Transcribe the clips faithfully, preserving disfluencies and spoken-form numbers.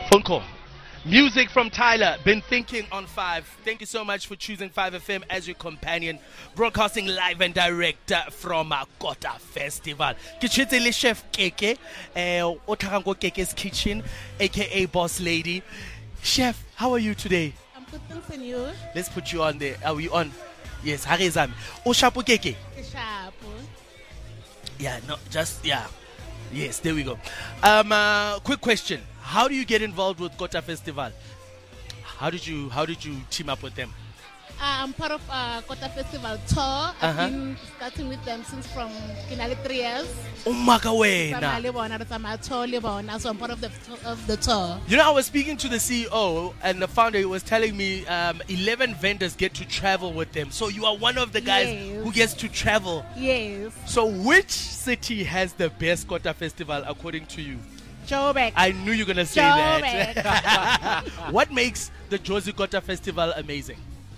Phone call. Music from Tyler. Been thinking on five. Thank you so much for choosing five F M as your companion. Broadcasting live and direct uh, from uh, Kota Festival. Kichitele Chef Keke. Uh, Otarango Keke's Kitchen, aka Boss Lady. Chef, how are you today? I'm good, thanks, and you? Let's put you on there. Are we on? Yes, Harizami. Oshapo Keke. Sharp. Yeah, no, just, yeah. Yes, there we go. Um, uh, quick question. How do you get involved with Kota Festival? How did you How did you team up with them? Uh, I'm part of uh, Kota Festival tour. I've Uh-huh. been starting with them since from Kinali three years. Umakawena. So I'm part of the of the tour. You know, I was speaking to the C E O and the founder. He was telling me um, eleven vendors get to travel with them. So you are one of the guys Yes. who gets to travel. Yes. So which city has the best Kota Festival according to you? Joburg. I knew you were going to say that. What makes the Jozi Kota Festival amazing?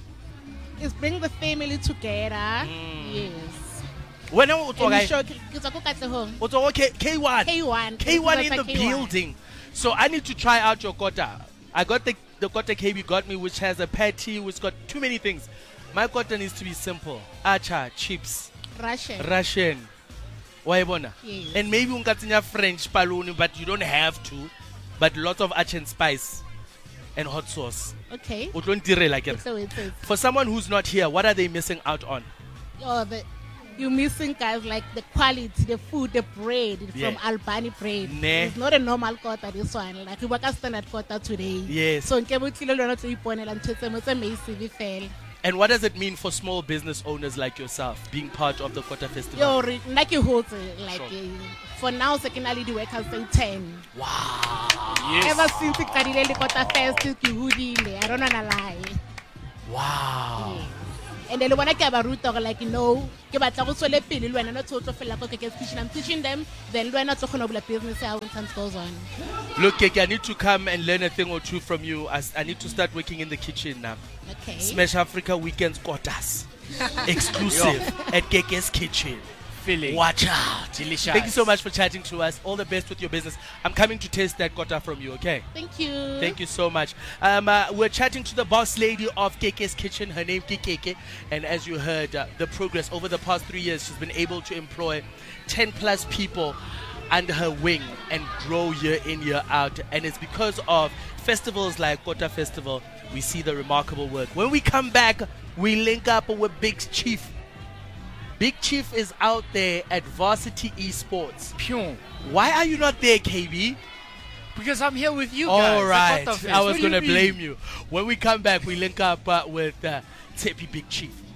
It's bringing the family together. Mm. Yes. When I And you was show- it's a cook at the home. K- K1. K one. K one in It's the a K one. building. So I need to try out your Kota. I got the, the Kota K B got me, which has a patty, which got too many things. My Kota needs to be simple. Acha, chips, Russian. Russian. Waibona. Yes. And maybe unkatsinya French paluni, but you don't have to. But lots of acha and spice and hot sauce. Okay. Utlondire like it. So it's, it's For someone who's not here, what are they missing out on? oh, the, you're missing guys like the quality, the food, the bread Yeah. from Albani bread. Ne. It's not a normal quota, this one. Like we work a standard quota today. Yes. So in Kebutlilo, you're not to ipone and chese, it's amazing, we fail. And what does it mean for small business owners like yourself being part of the Kota Festival? Yo, re- like you hold it, like Sure. uh, for now, secondly, the workers say ten. Wow. Ever since the Kadile Kota Fest, you hoodie, I don't wanna lie. Wow. Yes. And then when I get a root or like, you know, give a taco sole pill, when I'm not told to feel like okay, kitchen, I'm teaching them, then when not talking about business, how time goes on. Look, Keke, I need to come and learn a thing or two from you. As I need to start working in the kitchen now. Okay. Smash Africa Weekends Kotas. Exclusive at Keke's Kitchen. Filling. Watch out. Delicious. Thank you so much for chatting to us. All the best with your business. I'm coming to taste that Kota from you, okay? Thank you. Thank you so much. Um, uh, we're chatting to the boss lady of Keke's Kitchen. Her name is Keke. And as you heard, uh, the progress over the past three years, she's been able to employ ten plus people under her wing and grow year in, year out. And it's because of festivals like Kota Festival, we see the remarkable work. When we come back, we link up with Big Chief. Big Chief is out there at Varsity Esports. Pure. Why are you not there, K B? Because I'm here with you guys. All at right, Kota Fest. I was What do you going to mean? blame you. When we come back, we link up uh, with uh, Tepi Big Chief.